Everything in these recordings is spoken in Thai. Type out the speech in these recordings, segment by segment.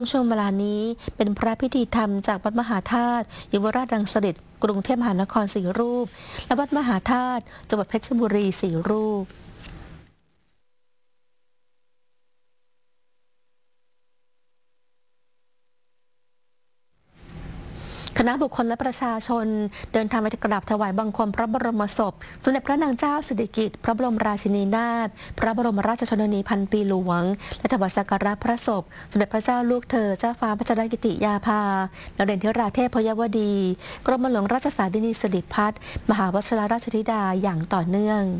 ช่วงเวลานี้เป็นพระพิธีธรรมจากวัดมหาธาตุเยาวราชรังสิตกรุงเทพมหานคร4 รูปและวัดมหาธาตุจังหวัดเพชรบุรี4 รูปคณะบุคคลและประชาชนเดินทางไปกราบถวายบังคมพระบรมศพสมเด็จพระนางเจ้าสิริกิติ์พระบรมราชินีนาถพระบรมราชชนนีพันปีหลวงและถวายสักการะพระศพสมเด็จพระเจ้าลูกเธอเจ้าฟ้าพัชรกิติยาภานเรศธิราเทพยวดีกรมหลวงราชสาดินีสิริพัฒน์มหาวชิรราชธิดาอย่างต่อเนื่อง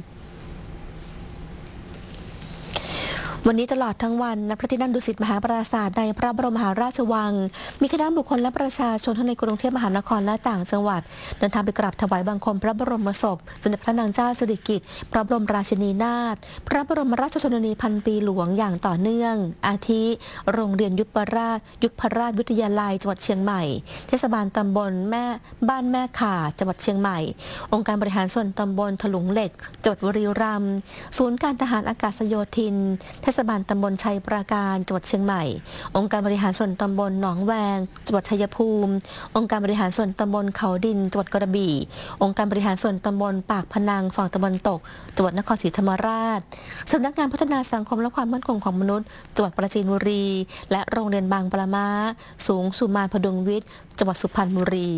วันนี้ตลอดทั้งวันณพระที่นั่งดุสิตมหาปราสาทในพระบรมมหาราชวังมีคณะบุคคลและประชาชนทั้งในกรุงเทพมหานครและต่างจังหวัดเดินทางไปกราบถวายบังคมพระบรมศพสมเด็จพระนางเจ้าสิริกิติ์พระบรมราชินีนาถพระบรมราชชนนีพันปีหลวงอย่างต่อเนื่องอาทิโรงเรียนยุพราชวิทยาลัยจังหวัดเชียงใหม่เทศบาลตำบลบ้านแม่ข่าจังหวัดเชียงใหม่องค์การบริหารส่วนตำบลถลุงเหล็กจังหวัดบุรีรัมย์ศูนย์การทหารอากาศโยธินเทศบาลตำบลชัยปราการจังหวัดเชียงใหม่องค์การบริหารส่วนตำบลหนองแวงจังหวัดชัยภูมิองค์การบริหารส่วนตำบลเขาดินจังหวัดกระบี่องค์การบริหารส่วนตำบลปากพนังฝั่งตะวันตกจังหวัดนครศรีธรรมราชสำนักงานพัฒนาสังคมและความมั่นคงของมนุษย์จังหวัดปราจีนบุรีและโรงเรียนบางปะมาสูงสุมานพดุงวิทย์จังหวัดสุพรรณบุรี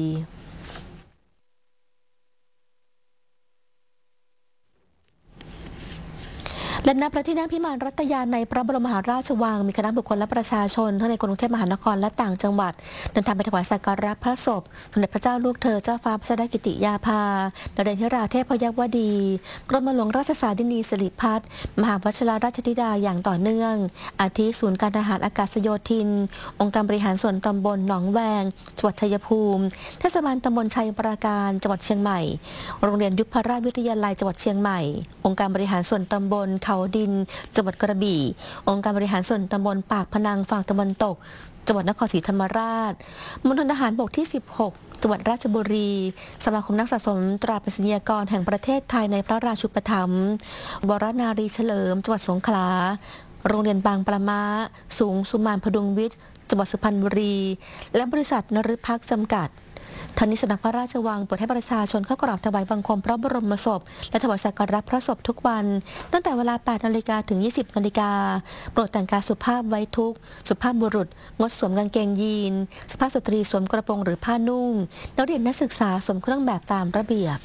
และณพระที่นั่งพิมานรัตยาในพระบรมมหาราชวังมีคณะบุคคลและประชาชนทั้งในกรุงเทพมหานครและต่างจังหวัดเดินทางไปถวายสักการะพระศพสมเด็จพระเจ้าลูกเธอเจ้าฟ้าพัชรกิติยาภานเรศธิราเทพยวดีกรมหลวงราชสาดินีสิริพัฒน์มหาวชิรราชธิดาอย่างต่อเนื่องอาทิศูนย์การทหารอากาศโยธินองค์การบริหารส่วนตำบลหนองแวงจังหวัดชัยภูมิเทศบาลตำบลชัยปราการจังหวัดเชียงใหม่โรงเรียนยุพราชวิทยาลัยจังหวัดเชียงใหม่องค์การบริหารส่วนตำบลเขาดินจังหวัดกระบี่องค์การบริหารส่วนตำบลปากพนังฝั่งตะวันตกจังหวัดนครศรีธรรมราชมณฑลทหารบกที่16จังหวัดราชบุรีสมาคมนักสะสมตราประสิทธิยากรแห่งประเทศไทยในพระราชูปถัมภ์วรนารีเฉลิมจังหวัดสงขลาโรงเรียนบางปะมาสูงสุมานพดุงวิทย์จังหวัดสุพรรณบุรีและบริษัทนฤภักจำกัดทั้งนี้สำนักพระราชวังเปิดให้ประชาชนเข้ากราบถวายบังคมพระบรมศพและถวายสักการะพระศพทุกวันตั้งแต่เวลา 8 นาฬิกาถึง 20 นาฬิกาโปรดแต่งกายสุภาพไว้ทุกข์สุภาพบุรุษงดสวมกางเกงยีนสุภาพสตรีสวมกระโปรงหรือผ้านุ่งนักเรียนนักศึกษาสวมเครื่องแบบตามระเบียบ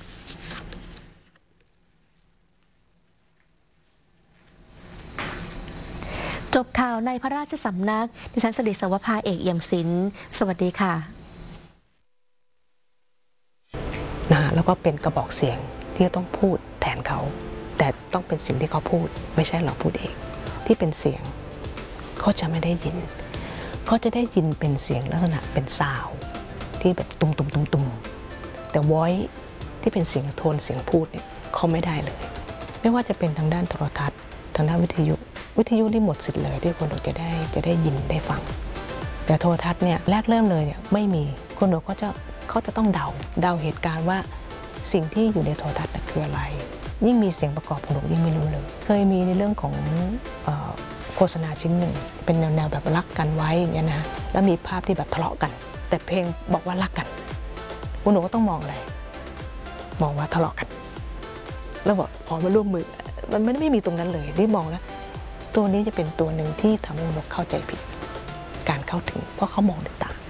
จบข่าวในพระราชสำนักดิฉันสิริสวภาเอกเอี่ยมศิลป์สวัสดีค่ะแล้วก็เป็นกระบอกเสียงที่ต้องพูดแทนเขาแต่ต้องเป็นสิ่งที่เขาพูดไม่ใช่เราพูดเองที่เป็นเสียงเขาจะไม่ได้ยินเขาจะได้ยินเป็นเสียงลักษณะเป็นซาวที่แบบตุ่มแต่ voice ที่เป็นเสียงโทนเสียงพูดเนี่ยเขาไม่ได้เลยไม่ว่าจะเป็นทางด้านโทรทัศน์ทางด้านวิทยุนี่หมดสิทธิ์เลยที่คนเราจะได้ยินได้ฟังแต่โทรทัศน์เนี่ยแรกเริ่มเลยเนี่ยไม่มีคนเราเขาจะต้องเดาเหตุการณ์ว่าสิ่งที่อยู่ในโทรทัศน์คืออะไรยิ่งมีเสียงประกอบผนวกยิ่งไม่รู้เลยเคยมีในเรื่องของโฆษณาชิ้นหนึ่งเป็นแนวแบบรักกันไว้อย่างเงี้ยนะแล้วมีภาพที่แบบทะเลาะกันแต่เพลงบอกว่ารักกันคุณหนูก็ต้องมองอะไรมองว่าทะเลาะกันแล้วบอกพอมาร่วมมือมันไม่มีตรงนั้นเลยที่มองแล้วตัวนี้จะเป็นตัวหนึ่งที่ทำให้คุณหนูเข้าใจผิดการเข้าถึงเพราะเขามองด้วยตา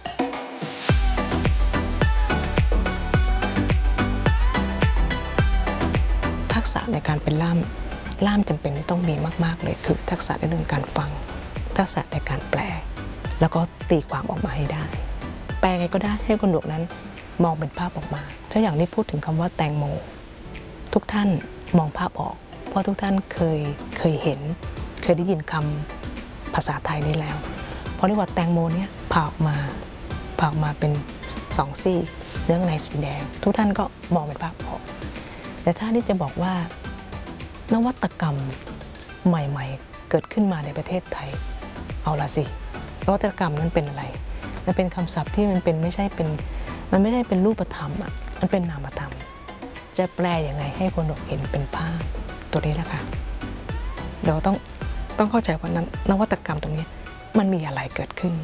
ทักษะในการเป็นล่ามจำเป็นที่ต้องมีมากๆเลยคือทักษะในเรื่องการฟังทักษะในการแปลแล้วก็ตีความออกมาให้ได้แปลไงก็ได้ให้คนดูนั้นมองเป็นภาพออกมาถ้าอย่างนี้พูดถึงคำว่าแตงโมทุกท่านมองภาพออกเพราะทุกท่านเคยเห็นเคยได้ยินคำภาษาไทยนี้แล้วพอเรียกว่าแตงโมเนี่ยผ่าออกมาเป็น2 ซี่เนื้อในสีแดงทุกท่านก็มองเป็นภาพออกแต่ถ้าที่จะบอกว่านวัตกรรมใหม่ๆเกิดขึ้นมาในประเทศไทยเอาละสินวัตกรรมนั้นเป็นอะไรมันเป็นคำศัพท์ที่มันไม่ใช่เป็นรูปธรรมอ่ะมันเป็นนามธรรมจะแปลยังไงให้คนเห็นเป็นภาพตัวนี้แหละค่ะเราต้องเข้าใจว่านวัตกรรมตรงนี้มันมีอะไรเกิดขึ้น